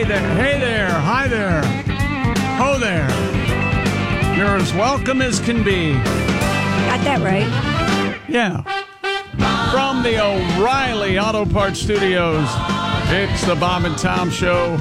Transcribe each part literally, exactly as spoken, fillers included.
Hey there, hey there, hi there, ho there. You're as welcome as can be. Got that right. Yeah. From the O'Reilly Auto Parts Studios, it's the Bob and Tom Show.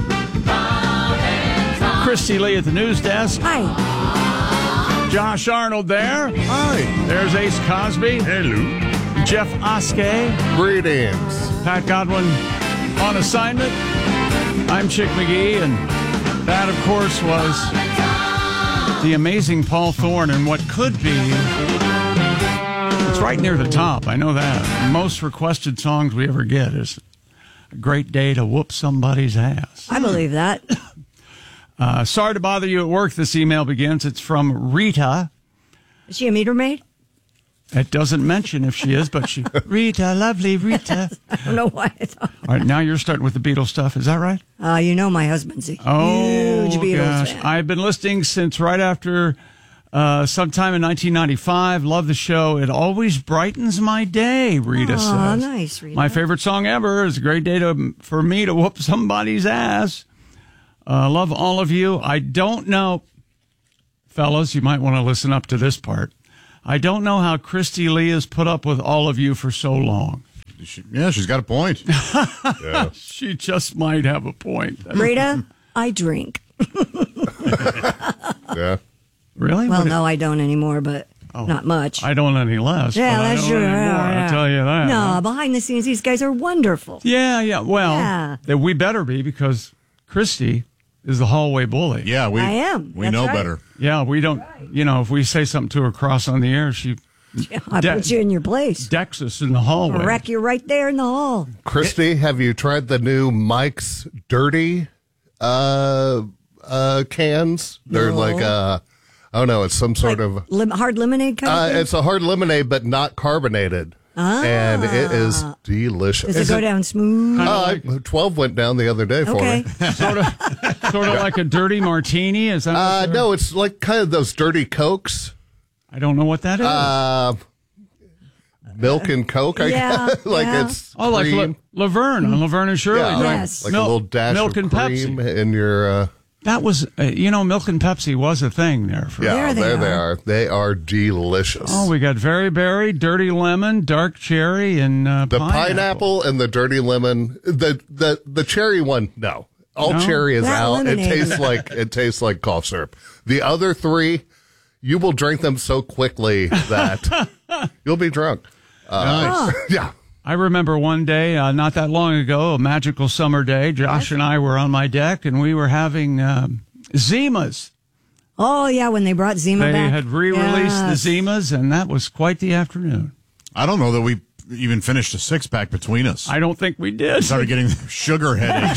Christy Lee at the news desk. Hi. Josh Arnold there. Hi. There's Ace Cosby. Hello. Jeff Oskey. Greetings. Pat Godwin on assignment. I'm Chick McGee, and that, of course, was the amazing Paul Thorne and what could be. It's right near the top. I know that. Most requested songs we ever get is A Great Day to Whoop Somebody's Ass. I believe that. Uh, sorry to bother you at work. This email begins. It's from Rita. Is she a meter maid? It doesn't mention if she is, but she... Rita, lovely Rita. I don't know why I thought. All right, now you're starting with the Beatles stuff. Is that right? Uh, you know my husband's a Oh, huge Beatles gosh. fan. I've been listening since right after uh, sometime in nineteen ninety-five. Love the show. It always brightens my day, Rita Aw, says. nice, Rita. My favorite song ever. It's a great day to, for me to whoop somebody's ass. Uh, love all of you. I don't know, fellas, you might want to listen up to this part. I don't know how Christy Lee has put up with all of you for so long. She, yeah, she's got a point. Yeah. She just might have a point. Rita, I drink. Yeah. Really? Well, What- no, I don't anymore, but Oh. not much. I don't any less. yeah, but I that's don't true. anymore, Yeah, yeah. I'll tell you that. No, behind the scenes, these guys are wonderful. Yeah, yeah. Well, Yeah. that we better be because Christy is the hallway bully. Yeah, we I am. We That's know right. better. Yeah, we don't, you know, if we say something to her cross on the air, she Yeah, I De- put you in your place. decks us in the hallway. Wreck you right there in the hall. Christy, have you tried the new Mike's Dirty uh, uh, cans? They're No. like, uh, I don't know, it's some sort Like of, lim- hard lemonade kind uh, of thing? it's a hard lemonade, but not carbonated. Ah. And it is delicious. Does it go down smooth? Uh, twelve went down the other day for Okay. me. sort of, sort of like a dirty martini. Is that? what Uh, they're- no, it's like kind of those dirty Cokes. I don't know what that is. Uh, milk and Coke, I Yeah, guess. like yeah. it's oh, like cream. La- Laverne on Laverne and Shirley. Yeah, right? Yes. like Milk- a little dash milk of and cream Pepsi. in your... Uh, That was, uh, you know, milk and Pepsi was a thing there. For yeah, There they there they are. are. They are delicious. Oh, we got very berry, dirty lemon, dark cherry, and uh, The pineapple. pineapple and the dirty lemon, the the the cherry one, no. All No? cherry is That out. It lemonade. tastes like it tastes like cough syrup. The other three, you will drink them so quickly that you'll be drunk. Uh, yeah. I remember one day, uh, not that long ago, a magical summer day. Josh and I were on my deck, and we were having um, Zimas. Oh, yeah, when they brought Zima They back. had re-released Yes. the Zimas, and that was quite the afternoon. I don't know that we even finished a six pack between us. I don't think we did. started getting sugar headaches.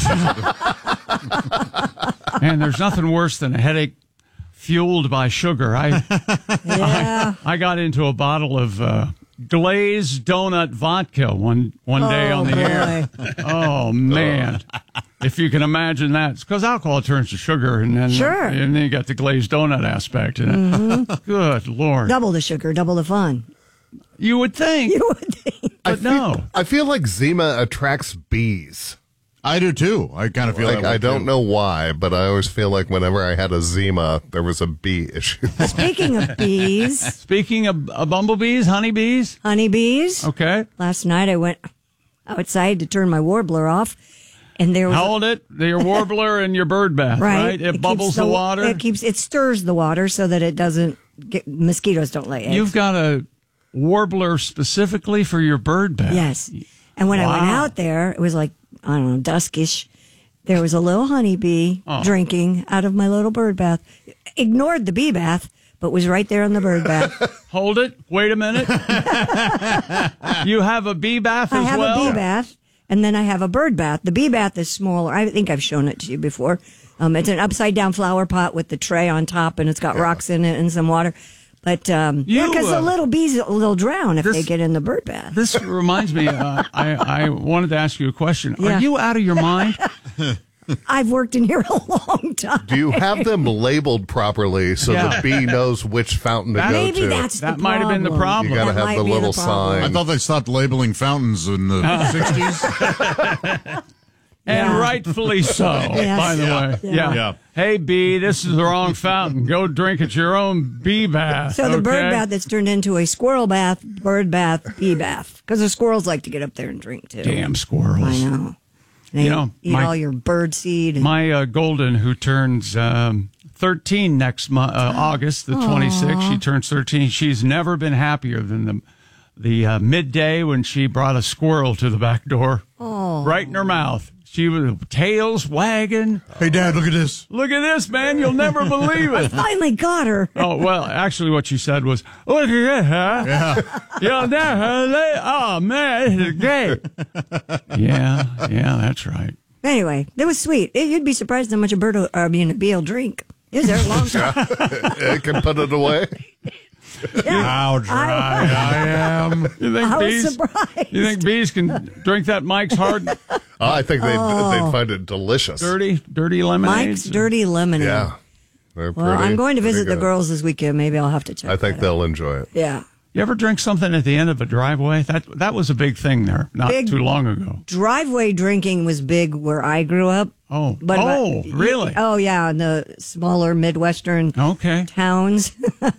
And there's nothing worse than a headache fueled by sugar. I Yeah. I got into a bottle of uh, glazed donut vodka one one day Oh, on the boy. air. Oh man, if you can imagine that, because alcohol turns to sugar, and then Sure. and then you got the glazed donut aspect in it. Mm-hmm. Good Lord, Double the sugar, double the fun. you would think, You would think. but no. I feel like Zima attracts bees. I do too. I kind of feel Like that way I don't too. know why, but I always feel like whenever I had a Zima, there was a bee issue. Speaking of bees, Speaking of uh, bumblebees, honeybees, honeybees, okay, last night I went outside to turn my warbler off, and there was hold it. Your warbler and your bird bath, right? right. It, keeps bubbles the, water. It keeps it stirs the water so that it doesn't get mosquitoes don't lay eggs. You've got a warbler specifically for your bird bath. Yes. And when I went Wow. out there, it was like, I don't know, duskish. There was a little honeybee Oh. drinking out of my little bird bath. Ignored the bee bath, but was right there in the bird bath. Hold it. Wait a minute. You have a bee bath I as have well? a bee bath, and then I have a bird bath. The bee bath is smaller. I think I've shown it to you before. Um, it's an upside down flower pot with the tray on top, and it's got rocks in it and some water. But um, yeah, You, because uh, the little bees will drown if this- they get in the bird bath. This reminds me, uh, I, I wanted to ask you a question. Yeah. Are you out of your mind? I've worked in here a long time. Do you have them labeled properly so Yeah. the bee knows which fountain to That- go Maybe to? that's That the might have been the problem. You gotta That have might the be little problem. sign. I thought they stopped labeling fountains in the sixties. And Yeah. rightfully so, Yes. by the Yeah. way. Yeah. Yeah. Yeah. Hey, bee, this is the wrong fountain. Go drink at your own bee bath. So the bird okay? bath that's turned into a squirrel bath, bird bath, bee bath. Because the squirrels like to get up there and drink too. Damn squirrels. I know. They You know, eat my- all your bird seed. And, My uh, golden, who turns um, thirteen next month, uh, August the twenty-sixth, she turns thirteen. She's never been happier than the the uh, midday when she brought a squirrel to the back door, oh. right in her mouth. She was tails wagging. Hey, Dad, look at this. Look at this, man! You'll never believe it. Finally got her. Oh well, actually, what she said was, "Look at that, huh? Yeah. You'll never, li- oh man, this is great." Yeah, yeah, that's right. Anyway, that was sweet. It, you'd be surprised how much a bird, will, I mean, a bee will drink. It was there a long time. It can put it away. How dry I am. You think I was bees? surprised. You think bees can drink that Mike's hard, Oh, I think they'd, they'd find it delicious. dirty, dirty lemonade? Mike's Dirty Lemonade. Yeah. They're Well, pretty- I'm going to pretty visit the good. girls this weekend. Maybe I'll have to check I think that they'll enjoy it. out. Yeah. You ever drink something at the end of a driveway? That that was a big thing there, not Big- too long ago. Driveway drinking was big where I grew up. Oh, But oh, really? Oh, yeah, in the smaller Midwestern Okay. towns.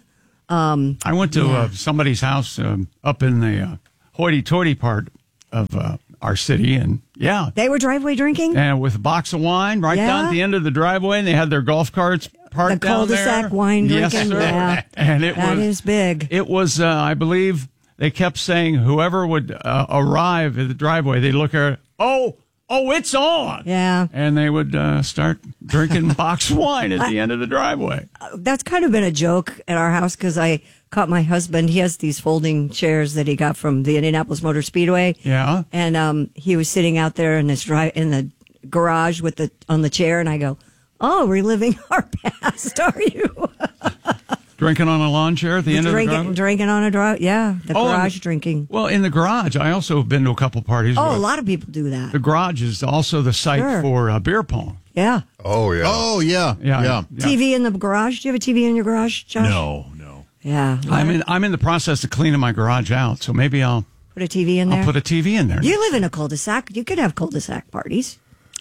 I went to uh, somebody's house um, up in the uh, hoity-toity part of uh, our city, and yeah, They were driveway drinking? and with a box of wine right down Yeah. at the end of the driveway, and they had their golf carts parked The down there. cul-de-sac wine Yes, drinking, sir. yeah. And it That was is big. It was, uh, I believe, they kept saying whoever would uh, arrive at the driveway, they'd look at, oh, oh, it's on. Yeah. And they would uh, start drinking box wine at the end of the driveway. That's kind of been a joke at our house because I caught my husband. He has these folding chairs that he got from the Indianapolis Motor Speedway. Yeah. And um, he was sitting out there in this dri- in the garage with the on the chair, and I go, "Oh, reliving our past, are you?" Drinking on a lawn chair at the end of the drinking, driveway. drinking on a drive. Yeah, the Oh, and- garage drinking. Well, in the garage, I also have been to a couple parties. Oh, where a lot of people do that. The garage is also the site Sure. for uh, beer pong. Yeah. Oh, yeah. Oh, yeah. Yeah, Yeah. yeah. T V in the garage. Do you have a T V in your garage, Josh? No, no. Yeah. I'm in. I'm in the process of cleaning my garage out, so maybe I'll Put a T V in there. I'll put a T V in there. You live in a cul-de-sac. You could have cul-de-sac parties.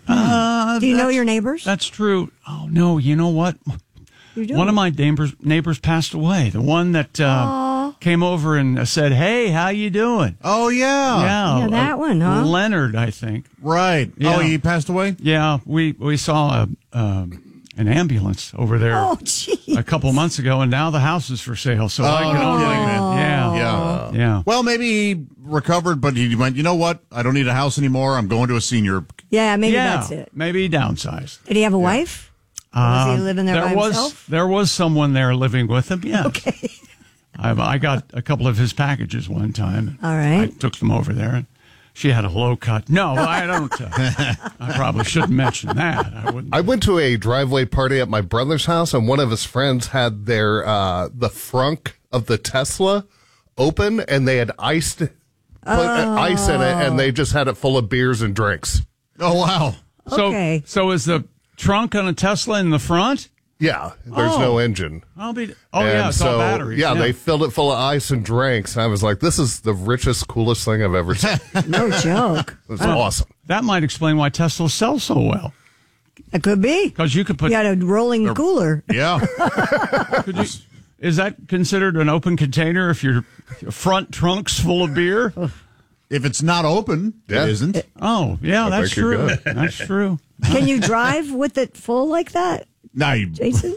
Uh, Do you know that's- your neighbors? That's true. Oh no, you know what? You do. One of my neighbors neighbors passed away. The one that uh, came over and uh, said, "Hey, how you doing?" Oh, yeah. yeah, Yeah, that uh, one, huh? Leonard, I think. Right. Yeah. Oh, he passed away? Yeah, we we saw a, um, an ambulance over there Oh, gee. a couple months ago, and now the house is for sale. So I can no only, kidding, man. yeah, Yeah. yeah. Well, maybe he recovered, but he went, you know what? I don't need a house anymore. I'm going to a senior. Yeah, maybe yeah, that's it. maybe downsized. Did he have a wife? Or was he living there, by was himself? there was someone there living with him. Yes. Okay. I, I got a couple of his packages one time. All right. I took them over there, and she had a low cut. No, I don't. Uh, I probably shouldn't mention that. I wouldn't. I went to a driveway party at my brother's house, and one of his friends had their uh, the frunk of the Tesla open, and they had iced put uh, ice in it, and they just had it full of beers and drinks. Oh, wow. so, Okay. so is the trunk on a Tesla in the front? Yeah, there's Oh. no engine. I'll be. Oh and yeah, it's so, all batteries. Yeah, they filled it full of ice and drinks. And I was like, this is the richest, coolest thing I've ever seen. It No joke. was awesome. That might explain why Tesla sells so well. It could be. Because you could put. You got a rolling cooler. Yeah. could you, is that considered an open container if your front trunk's full of beer? If it's not open, Yeah. it isn't. Oh yeah, I that's think you're true. good. That's true. Can you drive with it full like that, No, you, Jason?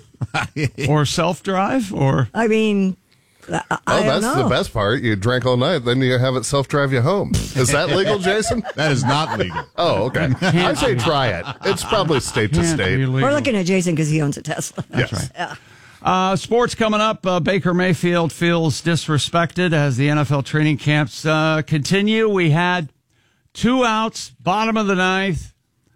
Or self drive, or I mean, I, I Oh, don't that's know. the best part. You drank all night, then you have it self-drive you home. Is that legal, Jason? that is not legal. Oh, okay. I say try it. It's probably state to can't be state. legal. We're looking at Jason because he owns a Tesla. Yes. right. Uh, sports coming up. Uh, Baker Mayfield feels disrespected as the N F L training camps uh, continue. We had two outs, bottom of the ninth,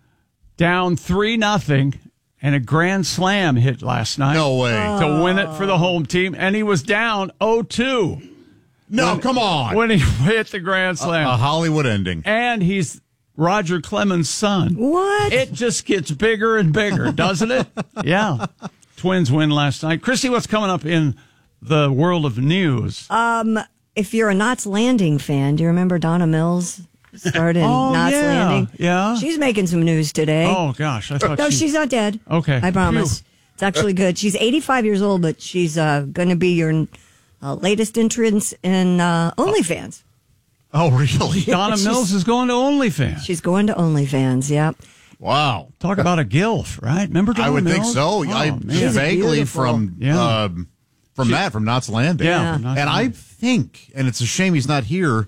down three nothing, and a grand slam hit last night. No way. To win it for the home team, and he was down oh two No, come on. when he hit the grand slam. A Hollywood ending. And he's Roger Clemens' son. What? It just gets bigger and bigger, doesn't it? Yeah. Twins win last night. Christy, what's coming up in the world of news? If you're a Knots Landing fan, do you remember Donna Mills? starred in Oh, Knots yeah, Landing. yeah. She's making some news today. Oh, gosh. I thought no, she... she's not dead. Okay. I promise. Phew. It's actually good. She's eighty-five years old, but she's uh, going to be your uh, latest entrance in uh, OnlyFans. Oh, really? Donna Mills is going to OnlyFans. She's going to OnlyFans, yep. Wow. Talk about a gilf, right? Remember Donna I would Mills? think so. Oh, I man. She's vaguely beautiful. from Yeah. um, from that, from Knots Landing. Yeah. from Knots And I Landing. think, and it's a shame he's not here,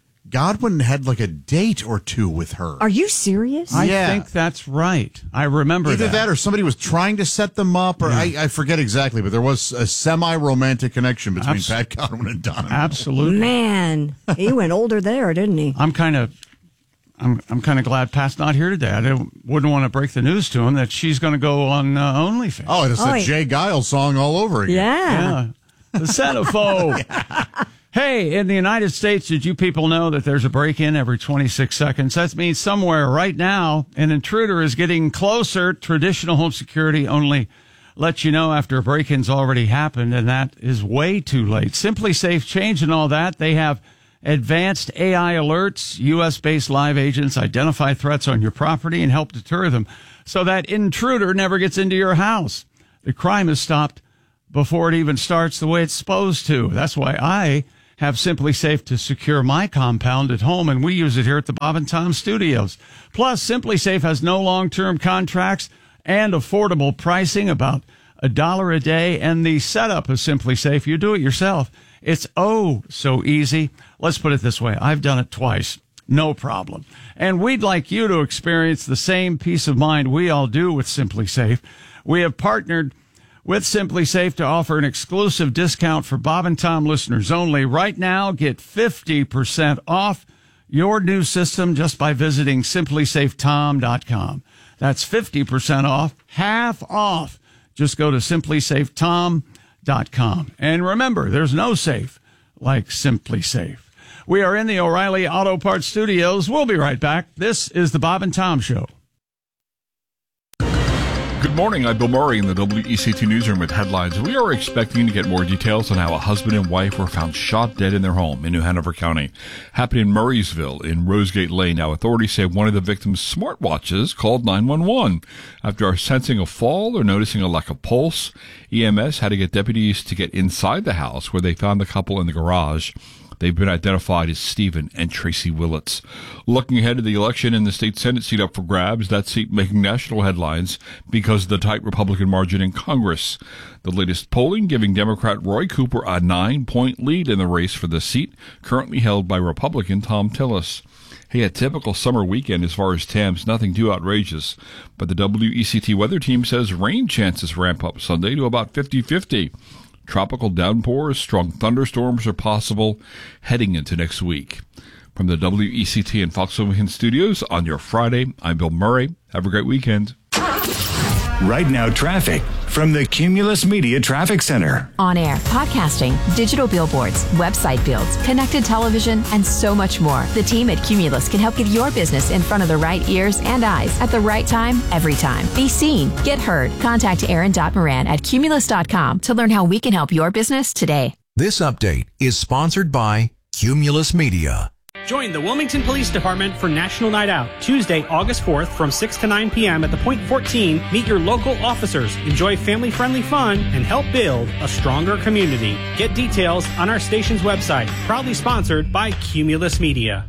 Godwin had like a date or two with her. Are you serious? I Yeah. think that's right. I remember Either that. that or somebody was trying to set them up, or I, I forget exactly, but there was a semi-romantic connection between Abs- Pat Godwin and Donna. Absolutely. Man, he went older there, didn't he? I'm kind of, I'm, I'm kind of glad Pat's not here today. I didn't, wouldn't want to break the news to him that she's going to go on uh, OnlyFans. Oh, it's Oh, a yeah. Jay Giles song all over again. Yeah. Yeah. The centiphobe. Hey, in the United States, did you people know that there's a break-in every twenty-six seconds? That means somewhere right now, an intruder is getting closer. Traditional home security only lets you know after a break-in's already happened, and that is way too late. Simply Safe changing all that. They have advanced A I alerts. U S-based live agents identify threats on your property and help deter them so that intruder never gets into your house. The crime is stopped before it even starts the way it's supposed to. That's why I have Simply Safe to secure my compound at home, and we use it here at the Bob and Tom Studios. Plus, Simply Safe has no long-term contracts and affordable pricing, about a dollar a day, and the setup of Simply Safe, you do it yourself. It's oh so easy. Let's put it this way. I've done it twice. No problem. And we'd like you to experience the same peace of mind we all do with Simply Safe. We have partnered with Simply Safe to offer an exclusive discount for Bob and Tom listeners only. Right now, get fifty percent off your new system just by visiting simply safe tom dot com. That's fifty percent off, half off. Just go to simply safe tom dot com. And remember, there's no safe like Simply Safe. We are in the O'Reilly Auto Parts Studios. We'll be right back. This is the Bob and Tom Show. Good morning, I'm Bill Murray in the W E C T Newsroom with headlines. We are expecting to get more details on how a husband and wife were found shot dead in their home in New Hanover County. Happened in Murraysville in Rosegate Lane. Now, authorities say one of the victims' smartwatches called nine one one. After sensing a fall or noticing a lack of pulse, E M S had to get deputies to get inside the house, where they found the couple in the garage. They've been identified as Stephen and Tracy Willits. Looking ahead to the election in the state Senate seat up for grabs, that seat making national headlines because of the tight Republican margin in Congress. The latest polling giving Democrat Roy Cooper a nine-point lead in the race for the seat, currently held by Republican Tom Tillis. Hey, a typical summer weekend as far as temps, nothing too outrageous. But the W E C T weather team says rain chances ramp up Sunday to about fifty-fifty. Tropical downpours, strong thunderstorms are possible heading into next week. From the W E C T and Fox Weekend studios on your Friday, I'm Bill Murray. Have a great weekend. Right now, traffic from the Cumulus Media Traffic Center. On air, podcasting, digital billboards, website builds, connected television, and so much more. The team at Cumulus can help get your business in front of the right ears and eyes at the right time, every time. Be seen, get heard. Contact Aaron Moran at cumulus dot com to learn how we can help your business today. This update is sponsored by Cumulus Media. Join the Wilmington Police Department for National Night Out, Tuesday, August fourth from six to nine p.m. at the Point fourteen. Meet your local officers, enjoy family-friendly fun, and help build a stronger community. Get details on our station's website. Proudly sponsored by Cumulus Media.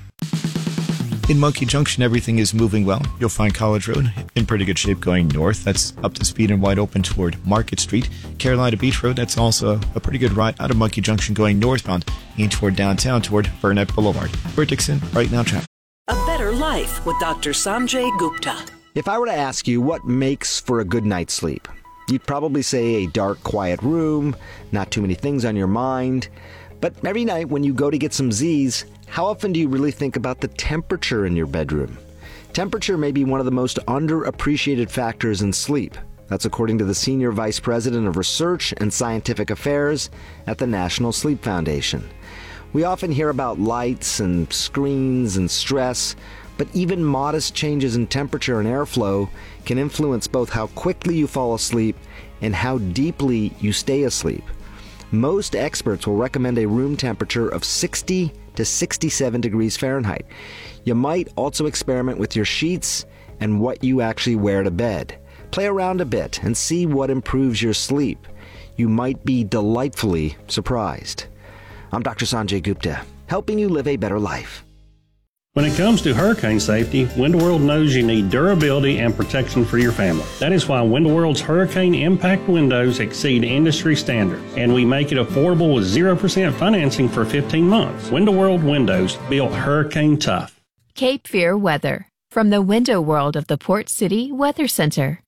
In Monkey Junction, everything is moving well. You'll find College Road in pretty good shape going north. That's up to speed and wide open toward Market Street. Carolina Beach Road, that's also a pretty good ride out of Monkey Junction going northbound and toward downtown toward Burnett Boulevard. We're Dixon, right now traffic. A better life with Doctor Sanjay Gupta. If I were to ask you what makes for a good night's sleep, you'd probably say a dark, quiet room, not too many things on your mind. But every night when you go to get some Z's, how often do you really think about the temperature in your bedroom? Temperature may be one of the most underappreciated factors in sleep. That's according to the Senior Vice President of Research and Scientific Affairs at the National Sleep Foundation. We often hear about lights and screens and stress, but even modest changes in temperature and airflow can influence both how quickly you fall asleep and how deeply you stay asleep. Most experts will recommend a room temperature of sixty to sixty-seven degrees Fahrenheit. You might also experiment with your sheets and what you actually wear to bed. Play around a bit and see what improves your sleep. You might be delightfully surprised. I'm Doctor Sanjay Gupta, helping you live a better life. When it comes to hurricane safety, WindoWorld knows you need durability and protection for your family. That is why WindoWorld's Hurricane Impact windows exceed industry standards, and we make it affordable with zero percent financing for fifteen months. WindoWorld windows built hurricane tough. Cape Fear weather from the Window World of the Port City Weather Center.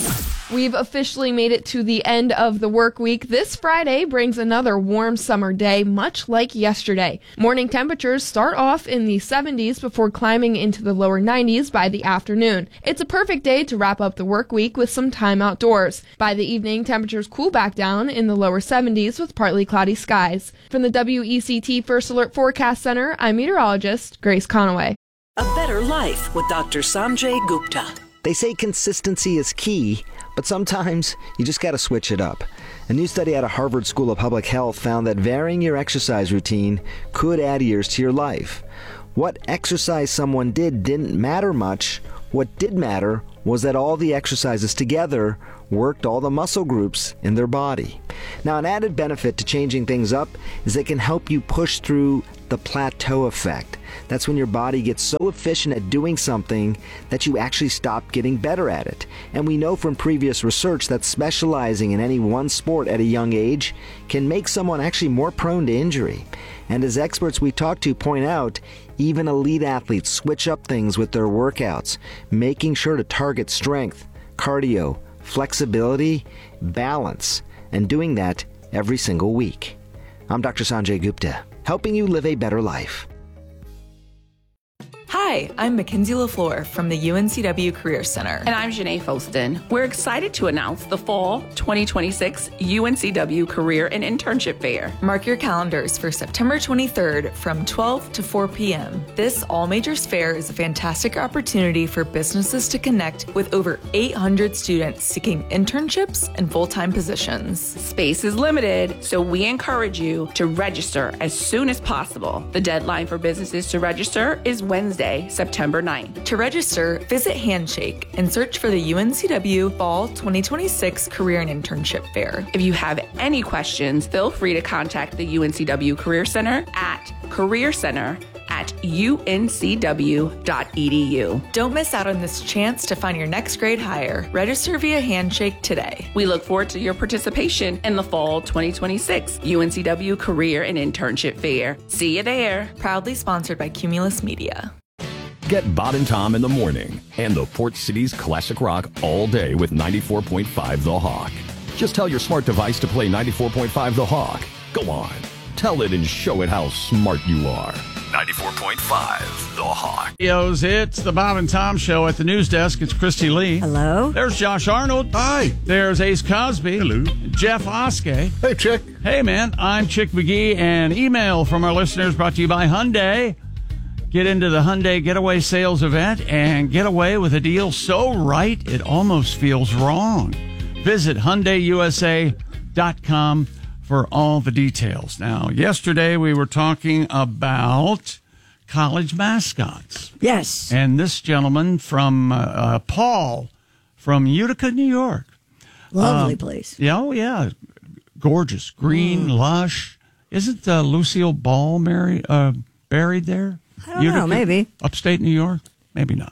We've officially made it to the end of the work week. This Friday brings another warm summer day, much like yesterday. Morning temperatures start off in the seventies before climbing into the lower nineties by the afternoon. It's a perfect day to wrap up the work week with some time outdoors. By the evening, temperatures cool back down in the lower seventies with partly cloudy skies. From the W E C T First Alert Forecast Center, I'm meteorologist Grace Conaway. A better life with Doctor Sanjay Gupta. They say consistency is key, but sometimes you just got to switch it up. A new study out of Harvard School of Public Health found that varying your exercise routine could add years to your life. What exercise someone did didn't matter much. What did matter was that all the exercises together worked all the muscle groups in their body. Now, an added benefit to changing things up is it can help you push through the plateau effect. That's when your body gets so efficient at doing something that you actually stop getting better at it. And we know from previous research that specializing in any one sport at a young age can make someone actually more prone to injury. And as experts we talk to point out, even elite athletes switch up things with their workouts, making sure to target strength, cardio, flexibility, balance, and doing that every single week. I'm Doctor Sanjay Gupta, helping you live a better life. Hi, I'm Mackenzie LaFleur from the U N C W Career Center. And I'm Janae Foston. We're excited to announce the Fall twenty twenty-six U N C W Career and Internship Fair. Mark your calendars for September twenty-third from twelve to four p.m. This all-majors fair is a fantastic opportunity for businesses to connect with over eight hundred students seeking internships and full-time positions. Space is limited, so we encourage you to register as soon as possible. The deadline for businesses to register is Wednesday, September ninth. To register, visit Handshake and search for the U N C W Fall twenty twenty-six Career and Internship Fair. If you have any questions, feel free to contact the U N C W Career Center at Career Center at U N C W dot E D U. Don't miss out on this chance to find your next grade hire. Register via Handshake today. We look forward to your participation in the Fall twenty twenty-six U N C W Career and Internship Fair. See you there. Proudly sponsored by Cumulus Media. Get Bob and Tom in the morning and the Port City's classic rock all day with ninety-four point five The Hawk. Just tell your smart device to play ninety-four point five The Hawk. Go on. Tell it and show it how smart you are. ninety-four point five The Hawk. Yos, it's the Bob and Tom Show. At the news desk, it's Christy Lee. Hello. There's Josh Arnold. Hi. There's Ace Cosby. Hello. Jeff Oskey. Hey, Chick. Hey, man. I'm Chick McGee, and email from our listeners brought to you by Hyundai. Get into the Hyundai Getaway Sales event and get away with a deal so right it almost feels wrong. Visit Hyundai U S A dot com for all the details. Now, yesterday we were talking about college mascots. Yes. And this gentleman from uh, uh, Paul from Utica, New York. Lovely um, place. Yeah, oh, yeah. Gorgeous. Green, mm. lush. Isn't uh, Lucille Ball Mary, uh, buried there? I don't Utica, know, maybe. Upstate New York? Maybe not.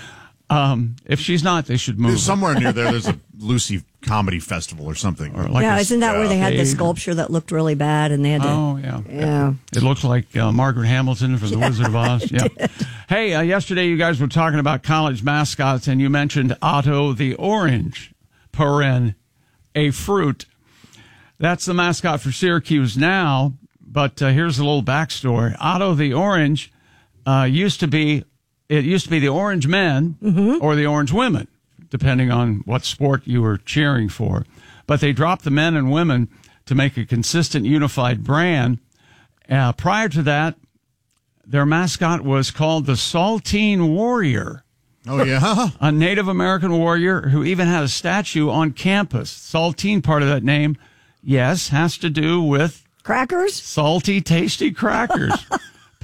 Um, if she's not, they should move. There's somewhere near there, there's a Lucy Comedy Festival or something. Or like yeah, a, isn't that uh, where they had the sculpture that looked really bad and they had to... Oh, yeah. Yeah. It looked like uh, Margaret Hamilton from The yeah, Wizard of Oz. Yeah. Did. Hey, uh, yesterday you guys were talking about college mascots and you mentioned Otto the Orange, paren, a fruit. That's the mascot for Syracuse now, but uh, here's a little backstory. Otto the Orange uh, used to be, it used to be the Orange Men mm-hmm. or the Orange Women, depending on what sport you were cheering for. But they dropped the men and women to make a consistent, unified brand. Uh, prior to that, their mascot was called the Saltine Warrior. Oh, yeah? A Native American warrior who even had a statue on campus. Saltine, part of that name, yes, has to do with... Crackers? Salty, tasty crackers.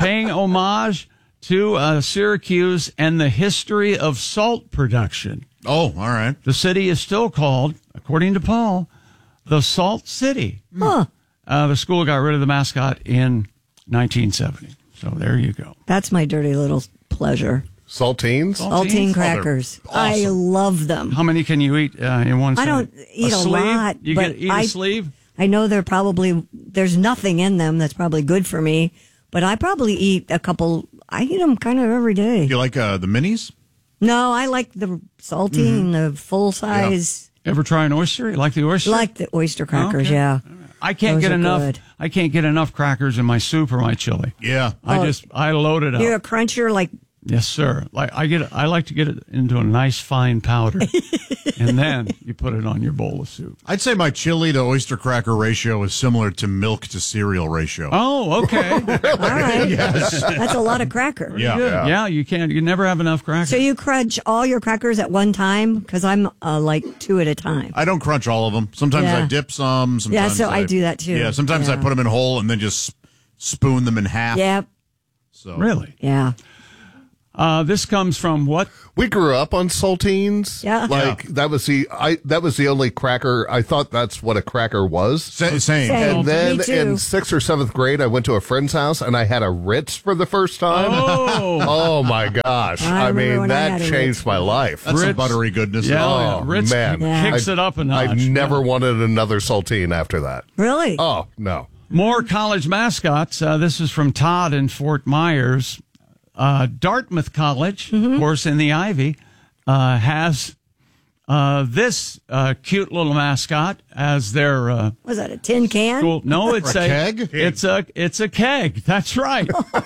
paying homage to uh, Syracuse and the history of salt production. Oh, all right. The city is still called, according to Paul, the Salt City. Huh. Uh, the school got rid of the mascot in nineteen seventy. So there you go. That's my dirty little pleasure. Saltines? Saltine crackers. Oh, awesome. I love them. How many can you eat uh, in one I sitting? don't eat a, sleeve? lot. You but get eat I, a sleeve? I know they're probably, there's nothing in them that's probably good for me, but I probably eat a couple. I eat them kind of every day. You like uh, the minis? No, I like the saltine, the full size. Ever try an oyster? You like the oyster? Like the oyster crackers, Okay. yeah. I can't Those get are enough. good. I can't get enough crackers in my soup or my chili. Yeah. I Oh. just I load it up. You're a cruncher, like Yes, sir. Like I get, I like to get it into a nice fine powder, and then you put it on your bowl of soup. I'd say my chili to oyster cracker ratio is similar to milk to cereal ratio. Oh, okay. all right. Yes. That's a lot of cracker. Yeah. yeah, yeah. You can't. You never have enough crackers. So you crunch all your crackers at one time? Because I'm uh, like two at a time. I don't crunch all of them. Sometimes Yeah. I dip some. Sometimes Yeah, so I do that too. Yeah, sometimes I Yeah. put them in whole and then just spoon them in half. Yep. So really, Yeah. uh, this comes from what? We grew up on saltines. Yeah. Like that was the I that was the only cracker. I thought that's what a cracker was. Sa- same. Same. And then Me too. in sixth or seventh grade, I went to a friend's house and I had a Ritz for the first time. Oh, Oh my gosh! I I, remember mean, when I that had a changed Ritz. my life. That's some Ritz. buttery goodness. yeah, Oh, yeah. Ritz man. kicks I- it up a notch. I never Yeah. wanted another saltine after that. Really? Oh no! More college mascots. Uh, this is from Todd in Fort Myers. Uh, Dartmouth College, Mm-hmm. of course, in the Ivy, uh, has uh, this uh, cute little mascot as their uh, Was that a tin can? school. No, it's A a, keg? It's a it's a keg. That's right.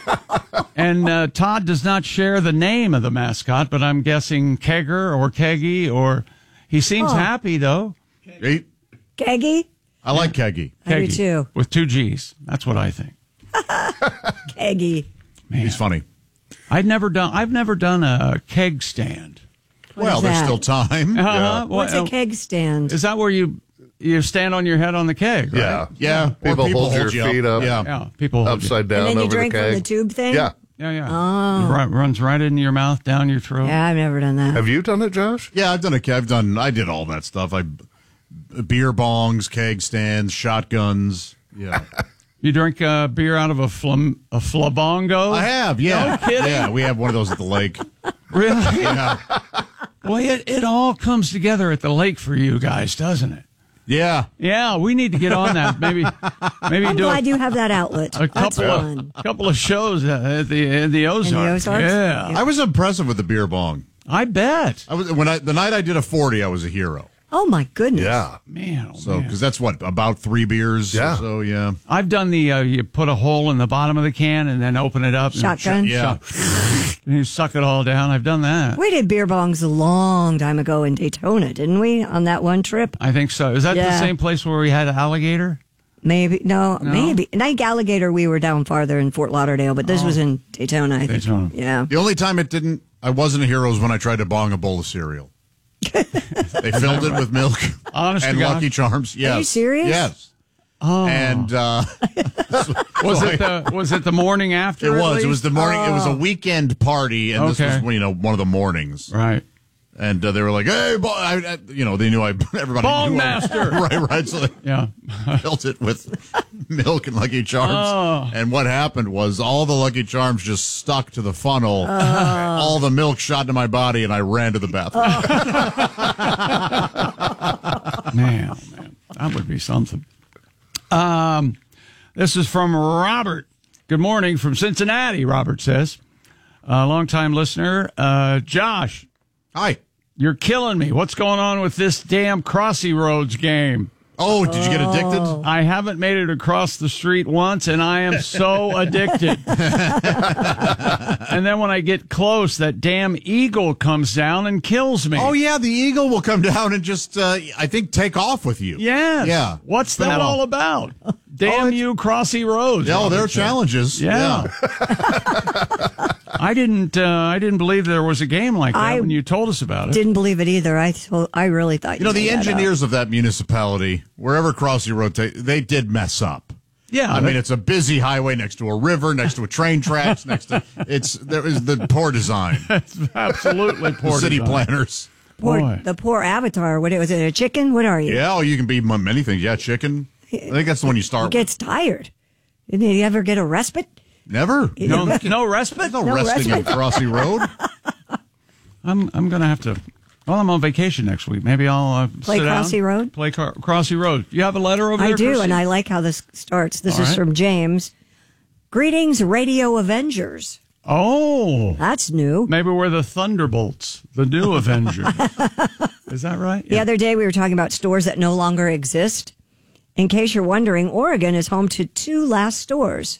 And uh, Todd does not share the name of the mascot, but I'm guessing Kegger or Keggy, or he seems Oh. happy though. Hey, Keggy? I like Keggy. I do Keggy, too. with two G's. That's what I think. Keggy. He's funny. I'd never done. I've never done a keg stand. What well, is there's that? still time. Uh-huh. What's Well, a keg stand? Is that where you you stand on your head on the keg? Right? Yeah, Yeah. Or People, hold, your you feet up, Yeah. Yeah. People hold you- upside down and then you over drink the from keg. the tube thing? Yeah. Yeah, yeah. Oh. It run- runs right into your mouth, down your throat. Yeah, I've never done that. Have you done it, Josh? Yeah, I've done a I've done. I did all that stuff. I beer bongs, keg stands, shotguns. Yeah, You drink uh, beer out of a flam- a flabongo? I have. Yeah, No kidding? yeah. We have one of those at the lake. Really? Yeah, Well, it, it all comes together at the lake for you guys, doesn't it? yeah. Yeah, we need to get on that. Maybe, maybe I'm do glad a, you have that outlet. a That's couple fun. of couple of shows uh, at the in the Ozarks. Ozarks? Yeah, I was impressive with the beer bong. I bet. I was when I the night I did a forty. I was a hero. Oh, my goodness. Yeah. Man, oh So man. because that's what about three beers. Yeah. Or so yeah. I've done the uh, you put a hole in the bottom of the can and then open it up. and Shotgun? Yeah. And you suck it all down. I've done that. We did beer bongs a long time ago in Daytona, didn't we? On that one trip? I think so. Is that the Yeah. same place where we had an alligator? Maybe. No, No? maybe. Night Alligator, we were down farther in Fort Lauderdale, but this Oh. was in Daytona, I think. Daytona. Yeah. The only time it didn't, I wasn't a hero was when I tried to bong a bowl of cereal. They filled it with milk Honest and to God? Lucky Charms. Yes. you serious? Yes. Oh, And uh, was so it I- the was it the morning after? It at was. It was least? the morning. It was a Oh. weekend party, and Okay. this was you know one of the mornings. right. And uh, they were like, "Hey, bo-, I, I, you know," they knew I. Everybody Bong knew I- master. right, right. So they Yeah. filled it with milk and Lucky Charms. Oh. And what happened was all the Lucky Charms just stuck to the funnel. All the milk shot into my body, and I ran to the bathroom. Man, oh, man, that would be something. Um, this is from Robert. Good morning from Cincinnati. Robert says, a longtime listener. Uh, Josh, Hi. you're killing me. What's going on with this damn Crossy Roads game? Oh, did you get addicted? I haven't made it across the street once, and I am so addicted. And then when I get close, that damn eagle comes down and kills me. Oh yeah, the eagle will come down and just, uh, I think, take off with you. Yes. Yeah. What's that Battle. all about? Damn you, Crossy Roads. Oh, there are Robert said. challenges. Yeah. I didn't. Uh, I didn't believe there was a game like that I when you told us about it. Didn't believe it either. I told, I really thought You know, the made that up. engineers of that municipality, wherever Crossy Road, ta- they did mess up. Yeah, I but- mean, it's a busy highway next to a river, next to a train tracks, next to it's there is the poor design. It's absolutely poor City design. planners. Poor, Boy. the poor Avatar. What was it? A chicken? What are you? Yeah, oh, you can be m- many things. Yeah, chicken. I think that's the one you He start with. gets tired. Did he ever get a respite? Never. No, no respite. No, No resting respite. in Crossy Road. I'm I'm gonna have to. Well, I'm on vacation next week. Maybe I'll uh, Play sit Crossy down, Road? Play Car- Crossy Road. You have a letter over I there? do, Chrissy? and I like how this starts. This All is right. from James. Greetings, Radio Avengers. Oh, That's new. maybe we're the Thunderbolts, the new Avengers. Is that right? The other day we were talking about stores that no longer exist. In case you're wondering, Oregon is home to two last stores.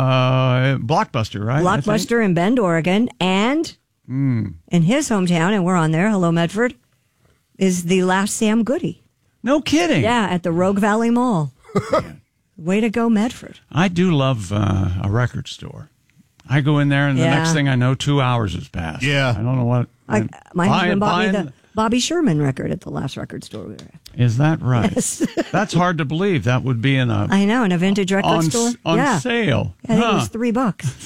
Uh, Blockbuster, right? I think? Blockbuster in Bend, Oregon, and Mm. in his hometown, and we're on there, hello Medford, is the last Sam Goody. No kidding. Yeah, at the Rogue Valley Mall. Way to go, Medford. I do love uh, a record store. I go in there, and the Yeah. next thing I know, two hours has passed. Yeah. I don't know what. I, I'm my buying- husband bought me buying- the Bobby Sherman record at the last record store we were at. Is that right? Yes. That's hard to believe. That would be in a I know, in a vintage record on, store. s- on yeah. sale. I think it Huh. was three bucks.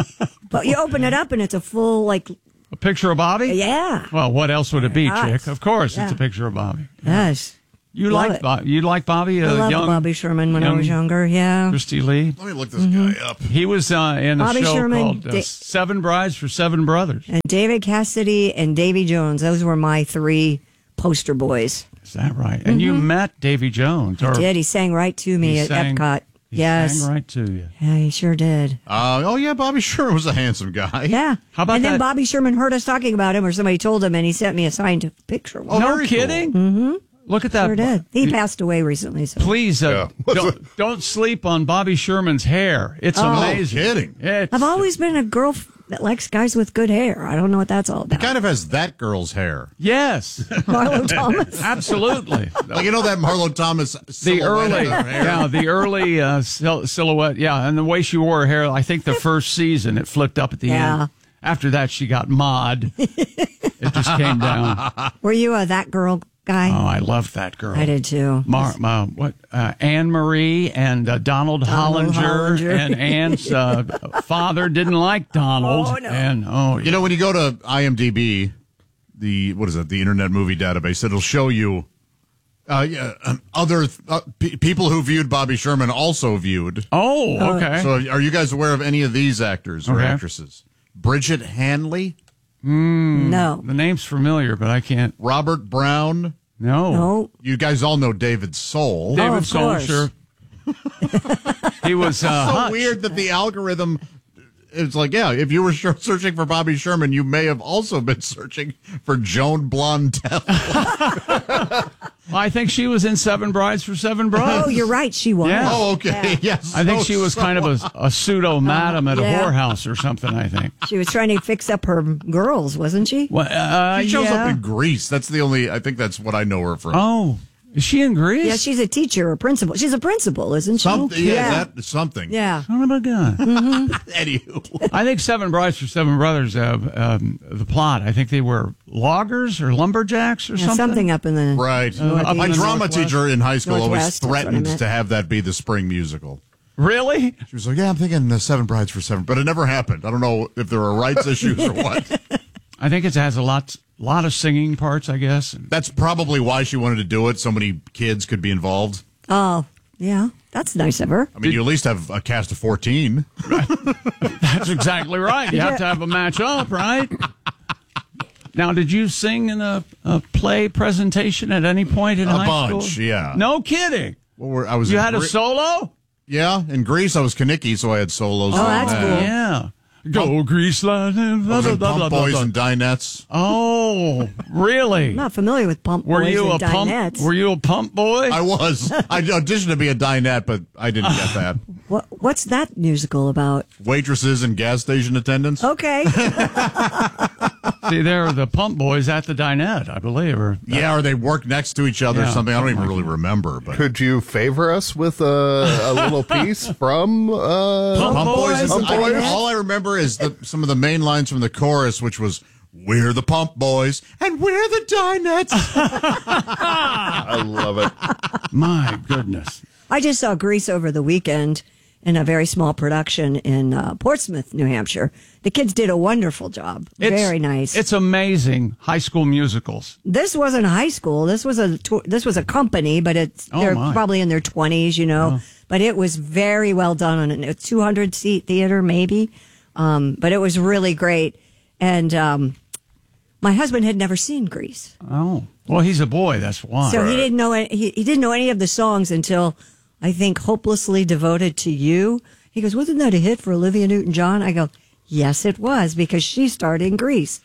But you open it up and it's a full, like, A picture of Bobby? yeah. Well, what else would it be, Yes. Chick? Of course, Yeah. it's a picture of Bobby. Yes. You Love like it. Bob, you like Bobby? I Uh, love young Bobby Sherman when I young was younger. Yeah. Christy Lee. Let me look this guy up. He was uh, in a Bobby show Sherman, called uh, Da- Seven Brides for Seven Brothers. And David Cassidy and Davy Jones. Those were my three poster boys. Is that right? And you met Davy Jones. Or I did. He sang right to me he at sang- Epcot. He yes. sang right to you. Yeah, he sure did. Uh, oh, yeah, Bobby Sherman was a handsome guy. Yeah. How about and then that- Bobby Sherman heard us talking about him, or somebody told him, and he sent me a signed picture. Oh, no very kidding? Mm-hmm. Look at that. Sure did. He passed away recently. So. Please uh, Yeah. don't, don't sleep on Bobby Sherman's hair. It's Oh. amazing. No kidding. It's, I've always been a girl f- that likes guys with good hair. I don't know what that's all about. Kind of has that girl's hair. Yes, Marlo Thomas. absolutely. Like, you know that Marlo Thomas The silhouette early, of her hair? yeah, the early uh, sil- silhouette, yeah, and the way she wore her hair. I think the first season it flipped up at the Yeah. end. After that, she got mod. It just came down. Were you a that girl guy? Oh, I loved that girl. I did too. Mar- uh, what uh, Anne Marie and uh, Donald, Donald Hollinger, Hollinger. and Anne's uh, father didn't like Donald. Oh, no. And oh, You know, when you go to IMDb, the what is it? The Internet Movie Database, it'll show you uh, yeah, um, other uh, pe people who viewed Bobby Sherman also viewed. oh, okay. So, are you guys aware of any of these actors or Okay. actresses? Bridget Hanley, No. the name's familiar, but I can't. Robert Brown. No, No. You guys all know David Soul. David Oh, of course. Solcher. He was uh, so Hutch. weird that the algorithm. It's like, yeah, if you were sh- searching for Bobby Sherman, you may have also been searching for Joan Blondell. I think she was in Seven Brides for Seven Brothers. Oh, you're right. She was. Yeah. Oh, okay. Yes. I think So- she was so- kind of a, a pseudo madam at yeah. a whorehouse or something. I think. She was trying to fix up her girls, wasn't she? Well, uh, She shows yeah. up in Greece. That's the only. I think that's what I know her from. Oh, is she in Greece? Yeah, she's a teacher or principal. She's a principal, isn't she? Something. Yeah, yeah. that something. Yeah. Son of a gun. Anywho, I think Seven Brides for Seven Brothers. Uh, um, the plot. I think they were loggers or lumberjacks or Yeah, something. something up in the right. Uh, up My in the drama Northwest. teacher in high school always Northwest, that's what I threatened meant. to have that be the spring musical. Really? She was like, "Yeah, I'm thinking the Seven Brides for Seven, but it never happened. I don't know if there were rights issues or what." I think it has a lot, lot of singing parts. I guess. That's probably why she wanted to do it. So many kids could be involved. Oh, yeah. That's nice of her. I mean, you at least have a cast of fourteen. That's exactly right. You have to have a match up, right? Now, did you sing in a, a play presentation at any point in A high bunch, school? yeah. No kidding. Well, we're, I was You in had a Gre- solo? Yeah, in Greece I was Kaniki, so I had solos. Oh, on that's that. cool. Yeah. Go Grease Line. I was in Pump Boys and Dinettes. Oh, really? I'm not familiar with pump Were boys you a and pump? dinettes. Were you a pump boy? I was. I auditioned to be a dinette, but I didn't get that. What, what's that musical about? Waitresses and gas station attendants. Okay. See, they're the pump boys at the dinette, I believe. Or Yeah, or they work next to each other or Yeah, something. I don't even something really remember. But Could you favor us with a, a little piece from uh, Pump Pump Boys. is- Pump I- Boys? all I remember is the, some of the main lines from the chorus, which was "We're the Pump Boys and we're the Dinettes." I love it. My goodness. I just saw Grease over the weekend in a very small production in uh, Portsmouth, New Hampshire. The kids did a wonderful job. It's, very nice. It's amazing. High school musicals. This wasn't high school. This was a tour, this was a company, but it's Oh, they're my. probably in their twenties, you know. Oh. But it was very well done on a two hundred seat theater, maybe. Um, but it was really great. And um, my husband had never seen Grease. Oh, well, he's a boy. That's why. So he didn't know any- he, he didn't know any of the songs until I think "Hopelessly Devoted to You." He goes, "Wasn't that a hit for Olivia Newton-John?" I go, "Yes, it was because she starred in Grease."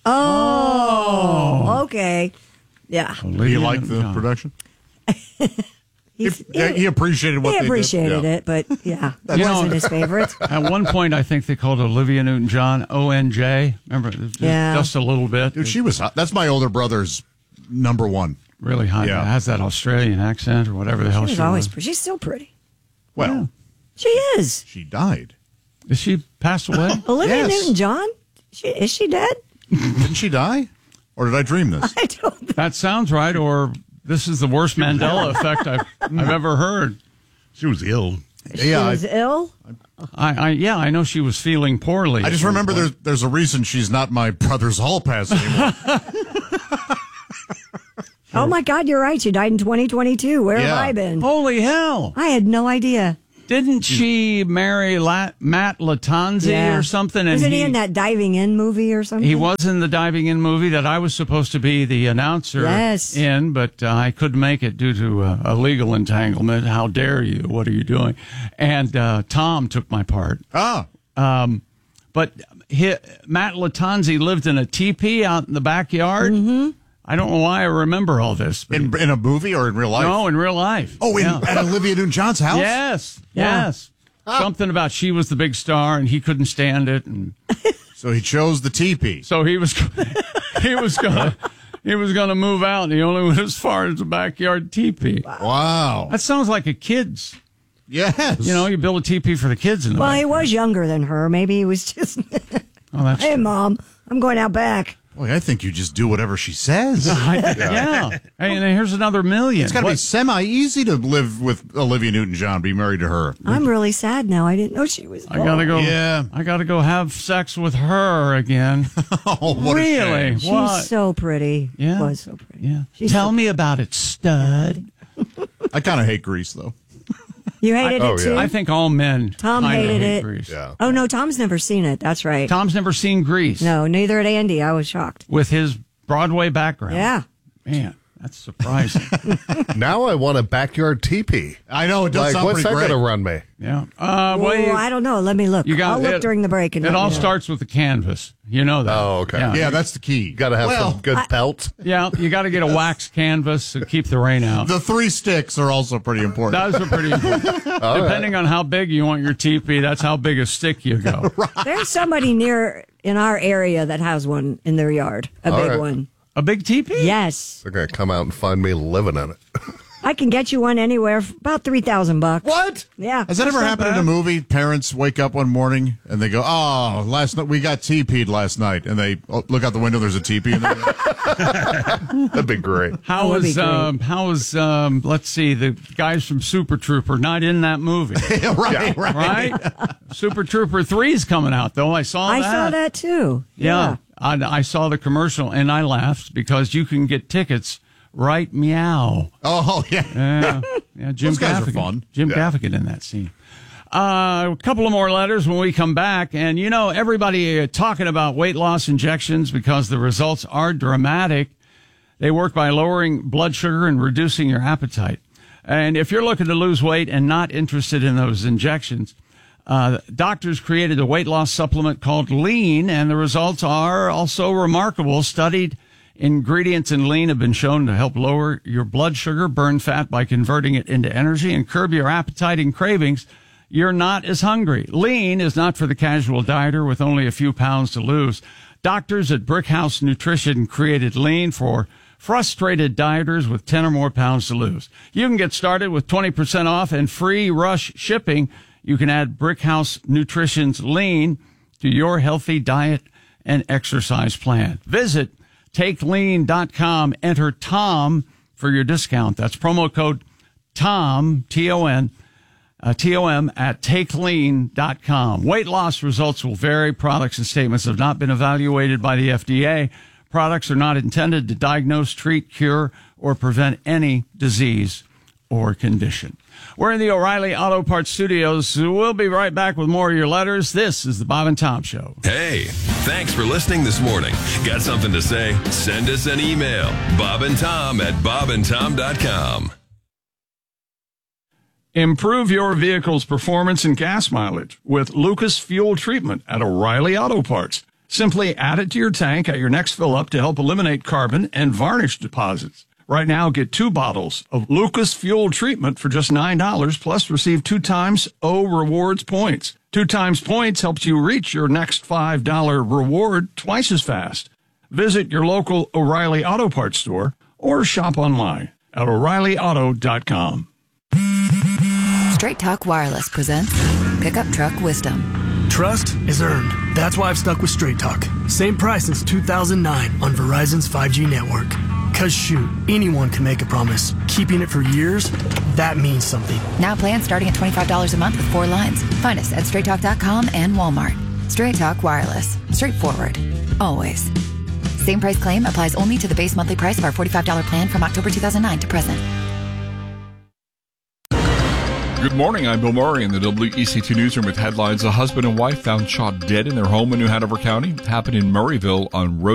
Oh, okay, yeah. Do you like the production? He's- he, he appreciated what he they appreciated did. Yeah. it, but yeah, that You know, wasn't his favorite. At one point, I think they called Olivia Newton-John O N J. Remember? Just, Yeah. just a little bit. Dude, she was hot. That's my older brother's number one. Really hot. Yeah. Has that Australian accent or whatever the She hell was she always was. pretty. She's still pretty. Well, She is. she died. Is she passed away? Olivia Yes. Newton-John. She, is she dead? Didn't she die? Or did I dream this? I don't. That sounds right. Or this is the worst Mandela effect I've, I've ever heard. She was ill. She Yeah, was I, ill. I, I yeah, I know she was feeling poorly. I just remember there's there's a reason she's not my brother's hall pass anymore. Oh my God, you're right. She died in twenty twenty-two. Where have Yeah. I been? Holy hell! I had no idea. Didn't she marry La- Matt Latanzi Yeah. or something? Isn't he, in that Diving In movie or something? He was in the Diving In movie that I was supposed to be the announcer Yes. in, but uh, I couldn't make it due to uh, a legal entanglement. How dare you? What are you doing? And uh, Tom took my part. Ah. Um, but he, Matt Latanzi lived in a teepee out in the backyard. Mm-hmm. I don't know why I remember all this. But In, in a movie or in real life? no, in real life. Oh, in, Yeah. at Olivia Newton-John's house? Yes, Yeah. yes. Something about she was the big star and he couldn't stand it, and So he chose the teepee. so he was he was gonna he was gonna move out, and he only went as far as the backyard teepee. Wow. That sounds like a kid's. Yes. You know, you build a teepee for the kids in the Well, he backyard. was younger than her. Maybe he was just. Oh, that's Hey, true. Mom, I'm going out back. Boy, I think you just do whatever she says. yeah. Hey, and here's another million. It's got to be What- semi-easy to live with Olivia Newton-John, be married to her. I'm really sad now. I didn't know she was. I gotta go. Yeah. I gotta go have sex with her again. Oh, what a really? shame. She's What? so pretty. Yeah. Was so pretty. Yeah. She's Tell so- me about it, stud. I kind of hate Grease, though. You hated I- oh, it too. yeah. I think all men. Tom kinda hated hate it. Grease. Yeah. Oh no, Tom's never seen it. That's right. Tom's never seen Grease. No, neither had Andy. I was shocked. With his Broadway background. Yeah. Man, that's surprising. Now I want a backyard teepee. I know, it does Like, sound what's that pretty great. going to run me? yeah. Uh, well, Well, you, I don't know. Let me look. you got I'll look it, during the break. And it let all you know. starts with the canvas. You know that. Oh, okay. Yeah. Yeah, that's the key. Got to have Well, some good pelt. Yeah, you got to get a wax canvas to keep the rain out. The three sticks are also pretty important. Those are pretty important. Depending on how big you want your teepee, that's how big a stick you go. There's somebody near in our area that has one in their yard. A All big right. one. A big teepee? Yes. They're going to come out and find me living in it. I can get you one anywhere for about three thousand bucks. What? Yeah. Has that ever not happened in bad. a movie? Parents wake up one morning and they go, "Oh, last night we got teepeed last night," and they oh, look out the window. There's a teepee in there. That'd be great. How That would be was great. um, how was um, let's see, the guys from Super Trooper not in that movie, right, right. right? Super Trooper three's coming out though. I saw I that. saw that too. Yeah, I, I saw the commercial and I laughed because you can get tickets right meow. Oh yeah. Yeah, yeah. Jim Those guys are Gaffigan. fun. Jim Yeah. Gaffigan in that scene. Uh, a couple of more letters when we come back. And, you know, everybody uh, talking about weight loss injections because the results are dramatic. They work by lowering blood sugar and reducing your appetite. And if you're looking to lose weight and not interested in those injections, uh, doctors created a weight loss supplement called Lean, and the results are also remarkable. Studied ingredients in Lean have been shown to help lower your blood sugar, burn fat by converting it into energy, and curb your appetite and cravings. You're not as hungry. Lean is not for the casual dieter with only a few pounds to lose. Doctors at Brickhouse Nutrition created Lean for frustrated dieters with ten or more pounds to lose. You can get started with twenty percent off and free rush shipping. You can add Brickhouse Nutrition's Lean to your healthy diet and exercise plan. Visit take lean dot com. Enter Tom for your discount. That's promo code Tom, T O N, uh, T O M at take lean dot com. Weight loss results will vary. Products and statements have not been evaluated by the F D A. Products are not intended to diagnose, treat, cure, or prevent any disease or condition. We're in the O'Reilly Auto Parts Studios. We'll be right back with more of your letters. This is the Bob and Tom Show. Hey, thanks for listening this morning. Got something to say? Send us an email. Bob and Tom at bob and tom dot com. Improve your vehicle's performance and gas mileage with Lucas Fuel Treatment at O'Reilly Auto Parts. Simply add it to your tank at your next fill-up to help eliminate carbon and varnish deposits. Right now, get two bottles of Lucas Fuel Treatment for just nine dollars, plus receive two times O Rewards points. Two times points helps you reach your next five dollar reward twice as fast. Visit your local O'Reilly Auto Parts store or shop online at o'reilly auto dot com. Straight Talk Wireless presents Pickup Truck Wisdom. Trust is earned. That's why I've stuck with Straight Talk. Same price since two thousand nine on Verizon's five G network. Cause shoot, anyone can make a promise. Keeping it for years, that means something. Now plans starting at twenty-five dollars a month with four lines. Find us at straight talk dot com and Walmart. Straight Talk Wireless. Straightforward. Always. Same price claim applies only to the base monthly price of our forty-five dollars plan from October two thousand nine to present. Good morning. I'm Bill Murray in the W E C T newsroom with headlines. A husband and wife found shot dead in their home in New Hanover County. Happened in Murrayville on Rose